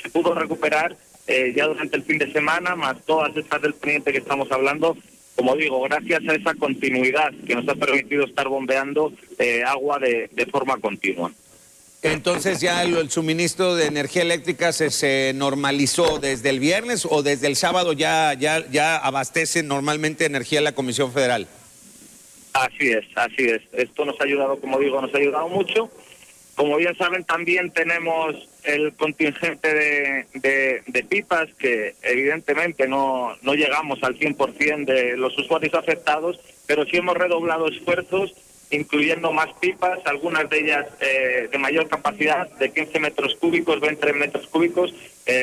se pudo recuperar ya durante el fin de semana, más todas estas del poniente que estamos hablando. Como digo, gracias a esa continuidad que nos ha permitido estar bombeando agua de forma continua. Entonces ya el suministro de energía eléctrica se normalizó desde el viernes, o desde el sábado ya abastece normalmente energía la Comisión Federal. Así es, así es. Esto nos ha ayudado, como digo, nos ha ayudado mucho. Como bien saben, también tenemos el contingente de pipas, que evidentemente no llegamos al 100% de los usuarios afectados, pero sí hemos redoblado esfuerzos, incluyendo más pipas, algunas de ellas de mayor capacidad, de 15 metros cúbicos, 20 metros cúbicos.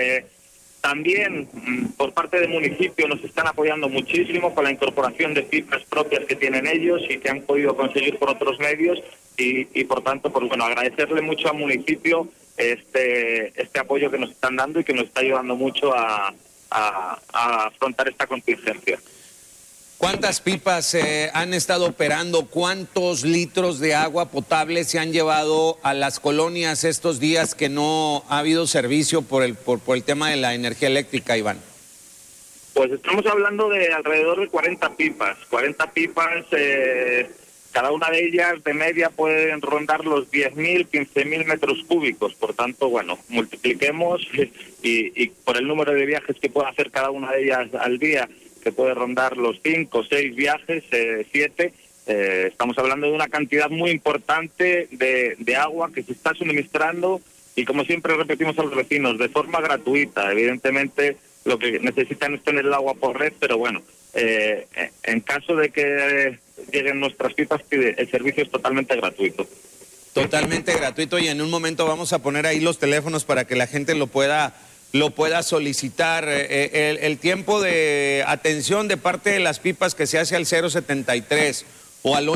También por parte del municipio nos están apoyando muchísimo con la incorporación de pipas propias que tienen ellos y que han podido conseguir por otros medios, y por tanto, pues bueno, agradecerle mucho al municipio este apoyo que nos están dando y que nos está ayudando mucho a afrontar esta contingencia. ¿Cuántas pipas han estado operando? ¿Cuántos litros de agua potable se han llevado a las colonias estos días que no ha habido servicio por el tema de la energía eléctrica, Iván? Pues estamos hablando de alrededor de 40 pipas. 40 pipas, cada una de ellas de media pueden rondar los 10.000, 15.000 metros cúbicos. Por tanto, bueno, multipliquemos y por el número de viajes que puede hacer cada una de ellas al día, que puede rondar los 5, 6 viajes, 7. Estamos hablando de una cantidad muy importante de agua que se está suministrando, y como siempre repetimos a los vecinos, de forma gratuita. Evidentemente lo que necesitan es tener el agua por red, pero bueno, en caso de que lleguen nuestras pipas, el servicio es totalmente gratuito. Totalmente gratuito, y en un momento vamos a poner ahí los teléfonos para que la gente lo pueda solicitar. El tiempo de atención de parte de las pipas que se hace al 073 o al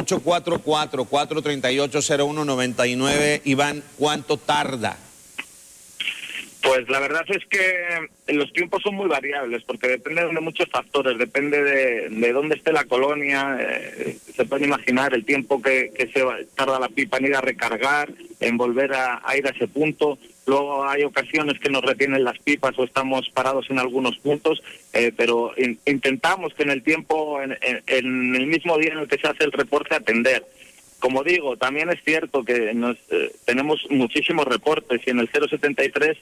844-438-0199, Iván, ¿cuánto tarda? Pues la verdad es que los tiempos son muy variables, porque depende de muchos factores, depende de dónde esté la colonia. Se puede imaginar el tiempo que tarda la pipa en ir a recargar, en volver a ir a ese punto. Luego hay ocasiones que nos retienen las pipas o estamos parados en algunos puntos, pero intentamos que en el tiempo, en el mismo día en el que se hace el reporte, atender. Como digo, también es cierto que tenemos muchísimos reportes, y en el 073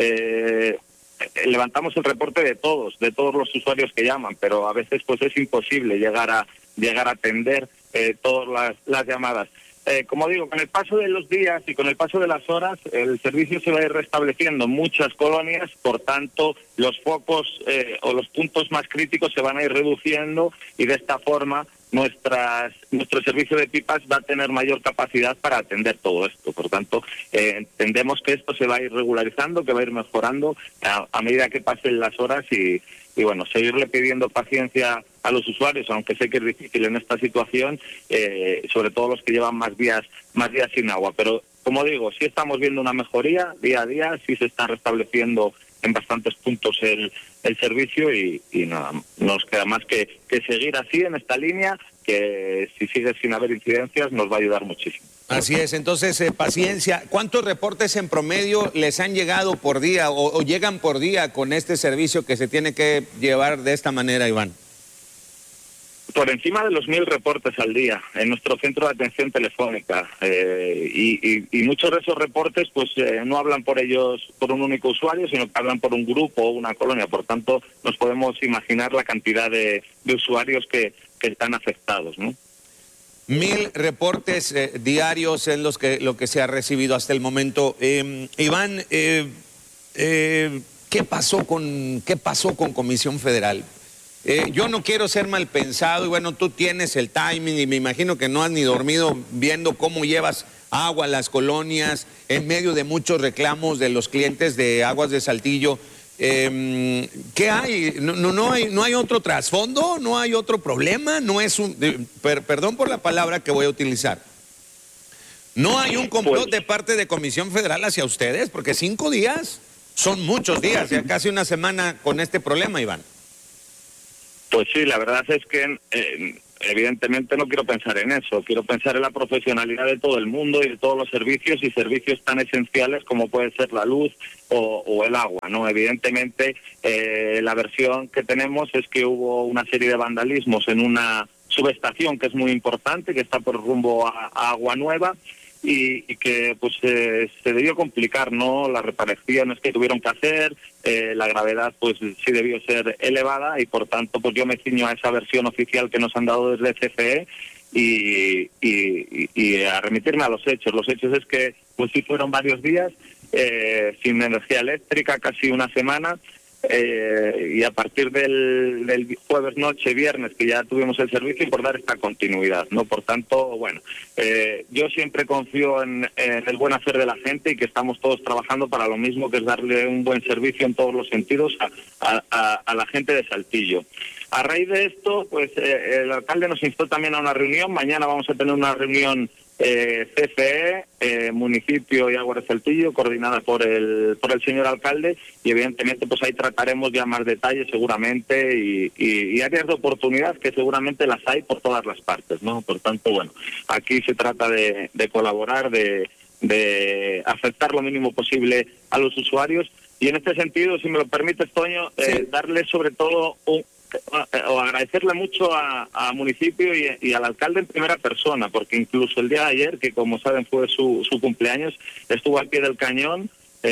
levantamos el reporte de todos los usuarios que llaman, pero a veces pues es imposible llegar a atender todas las llamadas. Como digo, con el paso de los días y con el paso de las horas, el servicio se va a ir restableciendo en muchas colonias. Por tanto, los focos o los puntos más críticos se van a ir reduciendo, y de esta forma nuestro servicio de pipas va a tener mayor capacidad para atender todo esto. Por tanto, entendemos que esto se va a ir regularizando, que va a ir mejorando a medida que pasen las horas, y bueno, seguirle pidiendo paciencia a los usuarios, aunque sé que es difícil en esta situación, sobre todo los que llevan más días sin agua. Pero, como digo, sí estamos viendo una mejoría día a día, sí se está restableciendo en bastantes puntos el servicio, y nada, nos queda más que seguir así en esta línea, que si sigue sin haber incidencias nos va a ayudar muchísimo. Así es, entonces paciencia. ¿Cuántos reportes en promedio les han llegado por día o llegan por día con este servicio que se tiene que llevar de esta manera, Iván? Por encima de los 1.000 reportes al día en nuestro centro de atención telefónica, y muchos de esos reportes pues no hablan por ellos, por un único usuario, sino que hablan por un grupo o una colonia. Por tanto, nos podemos imaginar la cantidad de usuarios que están afectados, ¿no? 1.000 reportes diarios en lo que se ha recibido hasta el momento. Iván, ¿qué pasó con Comisión Federal? Yo no quiero ser mal pensado, y bueno, tú tienes el timing, y me imagino que no has ni dormido viendo cómo llevas agua a las colonias en medio de muchos reclamos de los clientes de Aguas de Saltillo. ¿Qué hay? ¿No hay otro trasfondo? ¿No hay otro problema? No es perdón por la palabra que voy a utilizar. ¿No hay un complot de parte de Comisión Federal hacia ustedes? Porque 5 días son muchos días, ya casi una semana con este problema, Iván. Pues sí, la verdad es que evidentemente no quiero pensar en eso, quiero pensar en la profesionalidad de todo el mundo y de todos los servicios, y servicios tan esenciales como puede ser la luz o el agua, ¿no? Evidentemente, la versión que tenemos es que hubo una serie de vandalismos en una subestación que es muy importante, que está por rumbo a Agua Nueva, y que pues se debió complicar, ¿no?, las reparaciones que tuvieron que hacer. La gravedad pues sí debió ser elevada, y por tanto pues yo me ciño a esa versión oficial que nos han dado desde CFE y a remitirme a los hechos. Los hechos es que pues sí fueron varios días sin energía eléctrica, casi una semana. Y a partir del jueves noche, viernes, que ya tuvimos el servicio, y por dar esta continuidad, ¿no? Por tanto, bueno, yo siempre confío en el buen hacer de la gente, y que estamos todos trabajando para lo mismo, que es darle un buen servicio en todos los sentidos a la gente de Saltillo. A raíz de esto, pues el alcalde nos instó también a una reunión. Mañana vamos a tener una reunión CFE, municipio y Aguas de Saltillo, coordinada por el señor alcalde, y evidentemente pues ahí trataremos ya más detalles seguramente, y áreas de oportunidad que seguramente las hay por todas las partes, ¿no? Por tanto, bueno, aquí se trata de colaborar, de afectar lo mínimo posible a los usuarios, y en este sentido, si me lo permites, Toño, sí, darle sobre todo o agradecerle mucho a municipio y al alcalde en primera persona, porque incluso el día de ayer, que como saben fue su cumpleaños, estuvo al pie del cañón,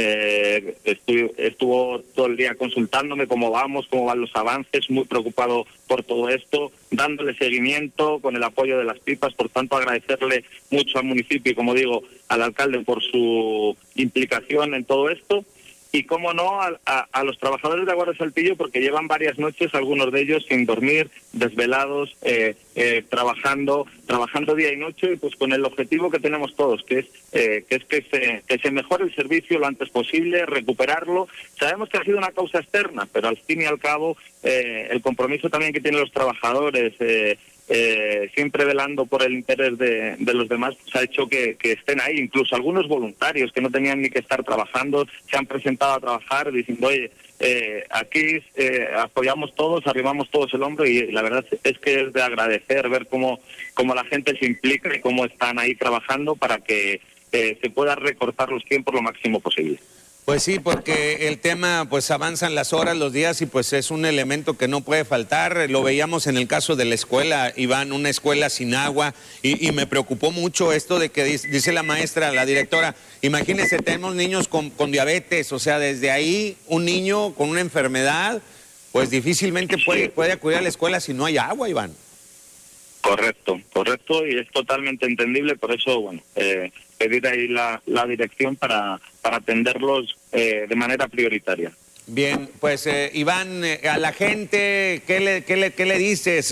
estuvo todo el día consultándome cómo van los avances, muy preocupado por todo esto, dándole seguimiento con el apoyo de las pipas. Por tanto, agradecerle mucho al municipio y, como digo, al alcalde por su implicación en todo esto. Y, cómo no, a los trabajadores de Aguas de Saltillo, porque llevan varias noches, algunos de ellos sin dormir, desvelados, trabajando día y noche, pues con el objetivo que tenemos todos, que es que se mejore el servicio lo antes posible, recuperarlo. Sabemos que ha sido una causa externa, pero al fin y al cabo el compromiso también que tienen los trabajadores, siempre velando por el interés de los demás, pues ha hecho que estén ahí. Incluso algunos voluntarios que no tenían ni que estar trabajando se han presentado a trabajar diciendo, oye, aquí apoyamos todos, arrimamos todos el hombro, y la verdad es que es de agradecer ver cómo la gente se implica y cómo están ahí trabajando para que se pueda recortar los tiempos lo máximo posible. pues sí, porque el tema, pues avanzan las horas, los días, y pues es un elemento que no puede faltar. Lo veíamos en el caso de la escuela, Iván, una escuela sin agua, y me preocupó mucho esto de que dice la maestra, la directora, imagínense, tenemos niños con diabetes, o sea, desde ahí un niño con una enfermedad, pues difícilmente puede acudir a la escuela si no hay agua, Iván. Correcto, y es totalmente entendible. Por eso, bueno, pedir ahí la dirección para atenderlos de manera prioritaria. Bien, pues Iván, a la gente, ¿qué le dices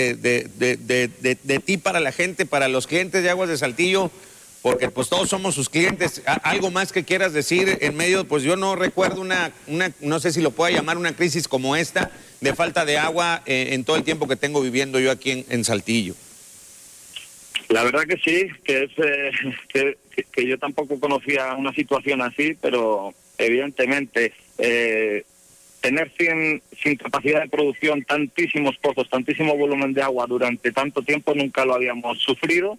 de ti para la gente, para los clientes de Aguas de Saltillo? Porque pues todos somos sus clientes. ¿Algo más que quieras decir en medio? Pues yo no recuerdo no sé si lo pueda llamar una crisis como esta, de falta de agua en todo el tiempo que tengo viviendo yo aquí en Saltillo. La verdad que sí, que es que yo tampoco conocía una situación así, pero evidentemente tener sin capacidad de producción tantísimos pozos, tantísimo volumen de agua durante tanto tiempo, nunca lo habíamos sufrido.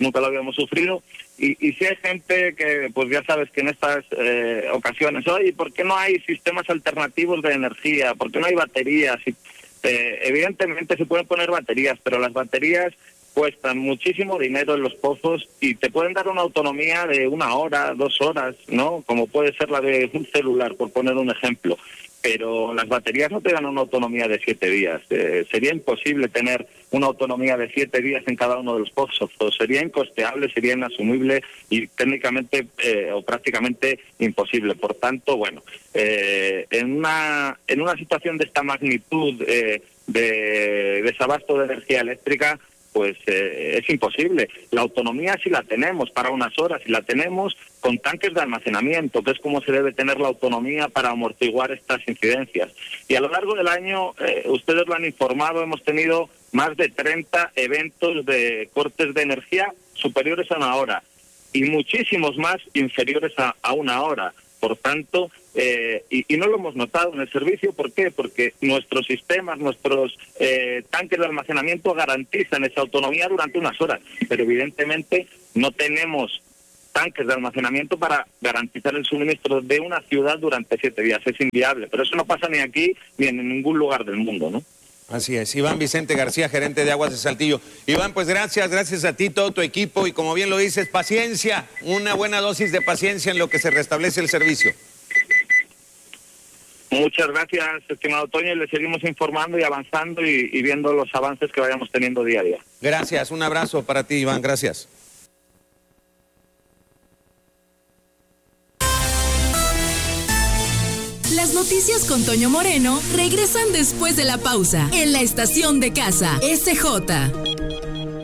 Y si hay gente que, pues ya sabes que en estas ocasiones, oye, ¿por qué no hay sistemas alternativos de energía? ¿Por qué no hay baterías? Evidentemente se pueden poner baterías, pero las baterías cuestan muchísimo dinero en los pozos y te pueden dar una autonomía de 1 hora, 2 horas, ¿no? Como puede ser la de un celular, por poner un ejemplo. Pero las baterías no te dan una autonomía de 7 días. Sería imposible tener una autonomía de 7 días en cada uno de los pozos. Sería incosteable, sería inasumible y técnicamente o prácticamente imposible. Por tanto, bueno, en una situación de esta magnitud de desabasto de energía eléctrica, pues es imposible. La autonomía sí la tenemos para unas horas, y la tenemos con tanques de almacenamiento, que es como se debe tener la autonomía para amortiguar estas incidencias. Y a lo largo del año, ustedes lo han informado, hemos tenido más de 30 eventos de cortes de energía superiores a 1 hora y muchísimos más inferiores a 1 hora. Por tanto, y no lo hemos notado en el servicio. ¿Por qué? Porque nuestros sistemas, nuestros tanques de almacenamiento garantizan esa autonomía durante unas horas, pero evidentemente no tenemos tanques de almacenamiento para garantizar el suministro de una ciudad durante 7 días. Es inviable, pero eso no pasa ni aquí ni en ningún lugar del mundo, ¿no? Así es. Iván Vicente García, gerente de Aguas de Saltillo. Iván, pues gracias a ti, todo tu equipo, y como bien lo dices, paciencia, una buena dosis de paciencia en lo que se restablece el servicio. Muchas gracias, estimado Toño, y le seguimos informando y avanzando y viendo los avances que vayamos teniendo día a día. Gracias, un abrazo para ti, Iván, gracias. Las noticias con Toño Moreno regresan después de la pausa en la estación de casa SJ.